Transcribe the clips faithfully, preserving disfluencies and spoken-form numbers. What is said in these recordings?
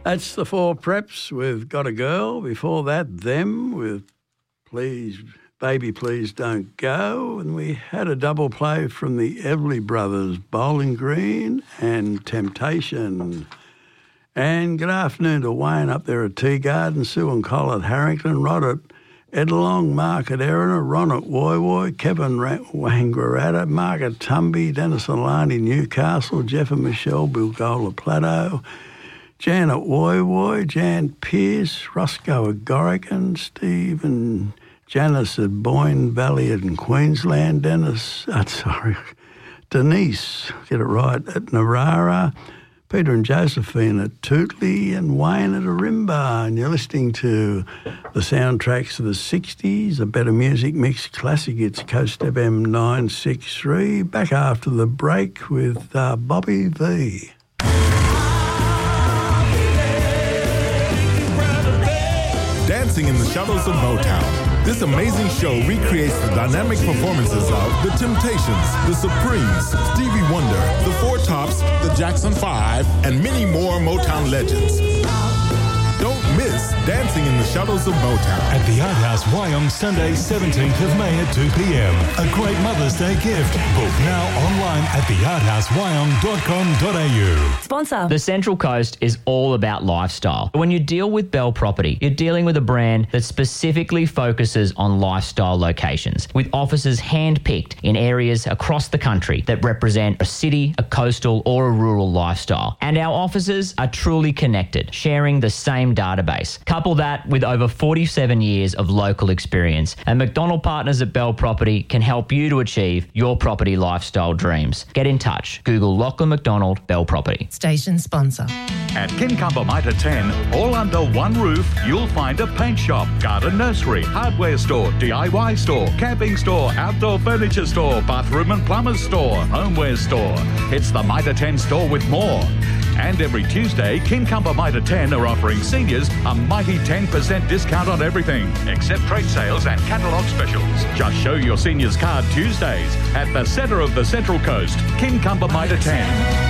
That's the Four Preps with Got a Girl. Before that, Them with Please, Baby Please Don't Go. And we had a double play from the Everly Brothers, Bowling Green and Temptation. And good afternoon to Wayne up there at Tea Garden, Sue and Col at Harrington, Rod at Edlong, Mark at Erina, Ron at Woy Woy, Kevin Wangaratta, Mark at Tumby, Dennis and Lani, Newcastle, Jeff and Michelle, Bilgola Plateau, Jan at Woy Woy, Jan Pearce, Roscoe at Gorican, Steve and Janice at Boyne Valley in Queensland, Dennis, uh, sorry, Denise, get it right, at Narara, Peter and Josephine at Tootley and Wayne at Arimba. And you're listening to the soundtracks of the sixties, a better music mix classic. It's Coast F M nine six three. Back after the break with uh, Bobby V. Dancing in the Shadows of Motown. This amazing show recreates the dynamic performances of The Temptations, The Supremes, Stevie Wonder, The Four Tops, The Jackson Five, and many more Motown legends. Don't miss Dancing in the Shadows of Motown. At the Art House Wyong, Sunday, seventeenth of May at two p.m. A great Mother's Day gift. Book now online at the art house wyong dot com dot a u. Sponsor. The Central Coast is all about lifestyle. When you deal with Bell Property, you're dealing with a brand that specifically focuses on lifestyle locations, with offices hand-picked in areas across the country that represent a city, a coastal, or a rural lifestyle. And our offices are truly connected, sharing the same database. Couple that with over forty-seven years of local experience, and McDonald Partners at Bell Property can help you to achieve your property lifestyle dreams. Get in touch. Google Lachlan McDonald Bell Property. Station sponsor. At Kincumber Mitre ten, all under one roof, you'll find a paint shop, garden nursery, hardware store, D I Y store, camping store, outdoor furniture store, bathroom and plumber's store, homeware store. It's the Mitre ten store with more. And every Tuesday, Kincumber Mitre ten are offering seniors a mighty ten percent discount on everything, except trade sales and catalogue specials. Just show your seniors card Tuesdays at the centre of the Central Coast, Kincumber Mitre ten.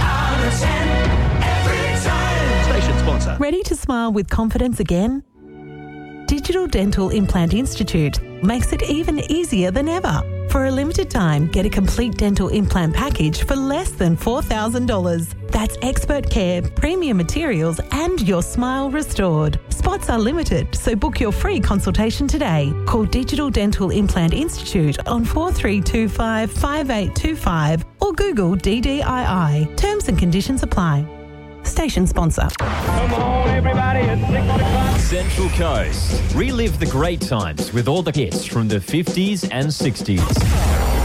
Station sponsor. Ready to smile with confidence again? Digital Dental Implant Institute makes it even easier than ever. For a limited time, get a complete dental implant package for less than four thousand dollars. That's expert care, premium materials, and your smile restored. Spots are limited, so book your free consultation today. Call Digital Dental Implant Institute on four three two five, five eight two five or Google D D I I. Terms and conditions apply. Station sponsor. Come on, everybody, it's six o'clock. Central Coast. Relive the great times with all the hits from the fifties and sixties.